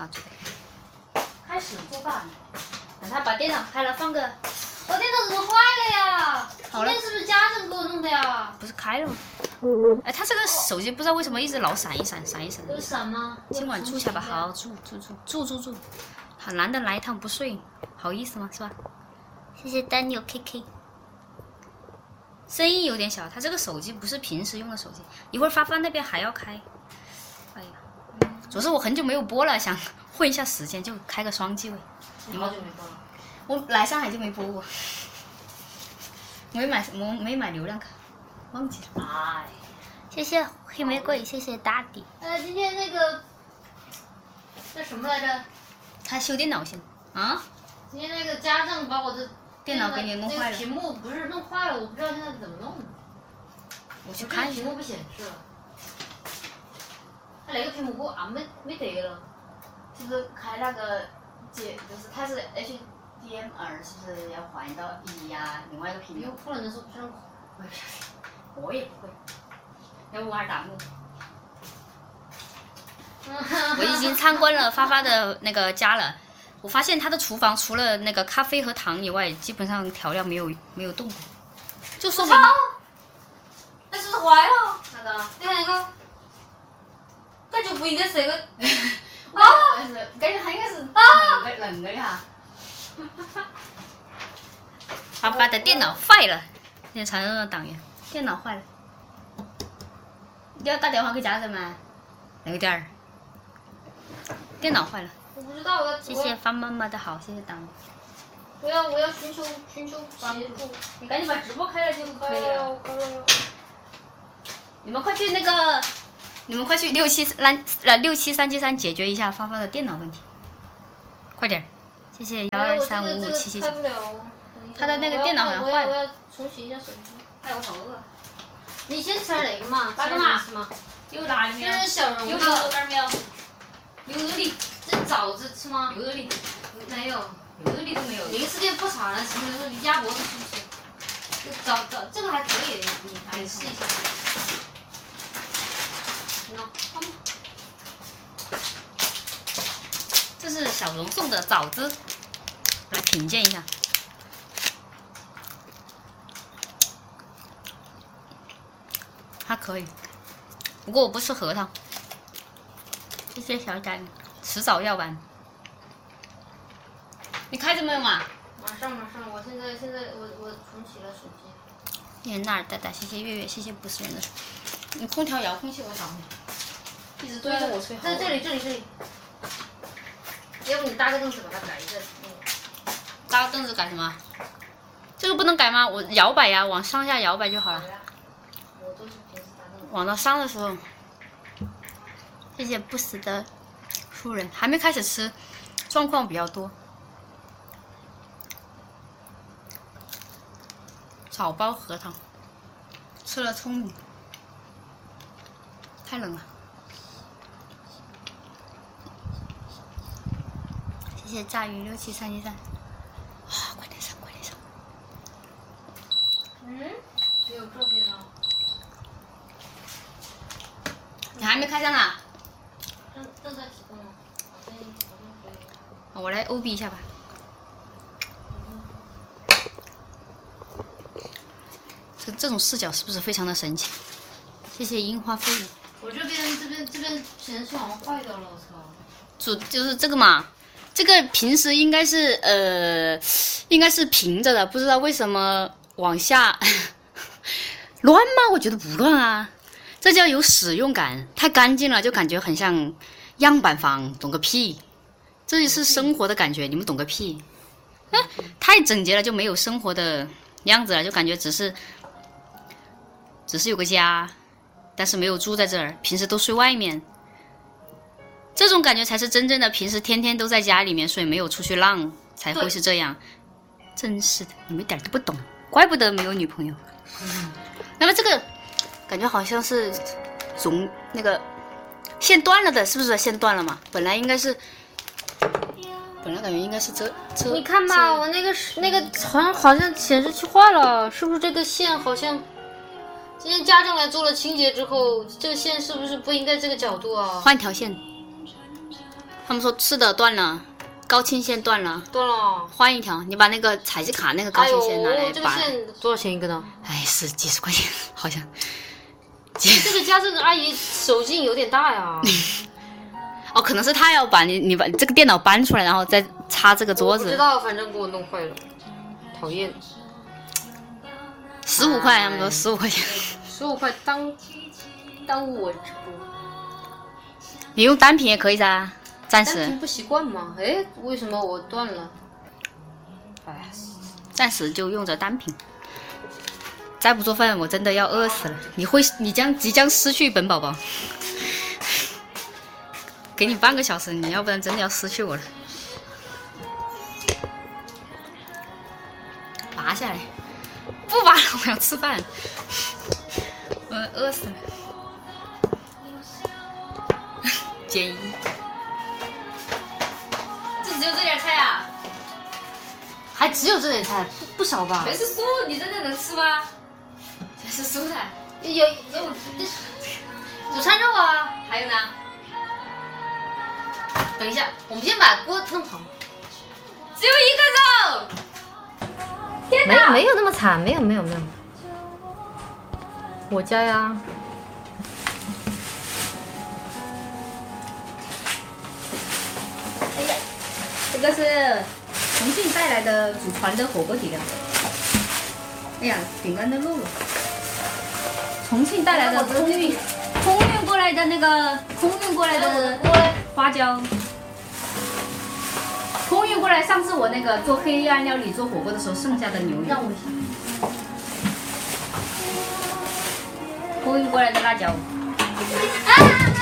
好，准备开始做饭。等他把电脑开了，放个。我电脑怎么坏了呀？今天是不是家政给我弄的呀？不是开了吗？哎，他这个手机不知道为什么一直老闪一闪，闪一闪。 有闪吗？ 今晚住下吧，好好住。好难得来一趟不睡，好意思吗？是吧？谢谢 Daniel KK。声音有点小，他这个手机不是平时用的手机，一会儿发那边还要开。哎呀，主要是我很久没有播了，想混一下时间，就开个双机位。 你好久没播了？ 我来上海就没播过，我没买流量卡，忘记了。哎，谢谢黑玫瑰，谢谢大地。 今天那个叫什么来着？ 他修电脑先啊。 今天那个家政把我的电脑给你弄坏了。 屏幕不是弄坏了，我不知道现在怎么弄。 我去看一下。 屏幕不显示了。他那个屏幕我没得了。 就是开那个就是它是 HDMI 是不是要换到1呀？另外一个屏幕。 有可能是不是？ 我也不会，要不玩弹幕。 我已经参观了发发的那个家了，我发现他的厨房除了那个咖啡和糖以外，基本上调料没有动过，就说明。 那是不是坏了？ 那个？ 你看那个，这就不应该是那个。 感觉它应该是冷的呀。 发发的电脑坏了，现在常用的党员电脑坏了，你要打电话给家人吗？那个点儿，电脑坏了。 我不知道，我要。 谢谢方妈妈的好，谢谢党员。 我要寻求帮助。 你赶紧把直播开了就可以了。你们快去67373解决一下发发的电脑问题，快点！谢谢123557777。 开不了。 他的那个电脑好像坏了。 我要重启一下手机。 哎，我头饿。 你先吃点那个嘛？ 哪个嘛？ 有哪里没有？ 这是小荣的。 有豆干没有？ 牛肉粒，这枣子吃吗？ 牛肉粒没有， 牛肉粒都没有。 零食店不炒了，什么牛肉粒、鸭脖子吃不吃？枣这个还可以，你可以试一下。 这是小荣送的枣子，来品鉴一下。还可以，不过我不吃核桃。谢谢小展，迟早要完。你开着没有嘛？ 马上，我现在我重启了手机。 谢谢纳尔大大，谢谢月月，谢谢不是人的。你空调遥控器我找你，一直对着我吹。 在这里。要不你搭个凳子把它改一个。 搭个凳子改什么？这个不能改吗？我摇摆呀，往上下摇摆就好了。 我都是平时搭凳子。 往到上的时候。谢谢不死的夫人，还没开始吃，状况比较多。早包核桃，吃了聪明。太冷了。谢谢炸鱼67373。啊，快点上！ 没有这边啊。 你还没开上啊？ 正在启动吗？好像可以。 我来 OB 一下吧。这种视角是不是非常的神奇？谢谢樱花飞舞。 我这边显示好像坏掉了，我操！ 就是这个嘛，这个平时应该是平着的，不知道为什么往下乱吗？我觉得不乱啊，这叫有使用感，太干净了，就感觉很像样板房，懂个屁！这就是生活的感觉，你们懂个屁！太整洁了，就没有生活的样子了，就感觉只是有个家，但是没有住在这儿，平时都睡外面。这种感觉才是真正的平时天天都在家里面，所以没有出去浪才会是这样。真是的，你们一点都不懂，怪不得没有女朋友。那么这个感觉好像是从那个线断了的，是不是线断了嘛？本来感觉应该是这。 你看吧，我那个好像显示器坏了，是不是这个线好像？今天家政来做了清洁之后，这个线是不是不应该这个角度啊？ 换条线。 他们说是的，断了，高清线断了， 断了。 换一条。你把那个采集卡那个高清线拿来这个拔。 线多少钱一个呢？ 哎，是几十块钱，好像。 这个家政阿姨手劲有点大呀。 哦，可能是他要把你把这个电脑搬出来，然后再插这个桌子。 我不知道，反正给我弄坏了，讨厌。 15块，他们说15块钱。 15块耽误我直播。 你用单屏也可以噻，暂时。 单屏不习惯吗？哎，为什么我断了？哎， 暂时就用着单屏。再不做饭，我真的要饿死了。你将即将失去本宝宝。给你半个小时，你要不然真的要失去我了。拔下来，不拔了，我要吃饭。我饿死了。减一。这只有这点菜啊？ 还只有这点菜，不少吧？ 全是素，你真的能吃吗？全是蔬菜， 有午餐肉啊， 还有呢？ 等一下，我们先把锅弄好。 只有一个肉。天哪！ 没有那么惨，没有。我家呀。 哎呀，这个是重庆带来的祖传的火锅底料。哎呀，饼干都漏了。重庆带来的空运过来的那个花椒。空运过来，上次我那个做黑暗料理做火锅的时候剩下的牛油。 让我一下。 空运过来的辣椒。 啊！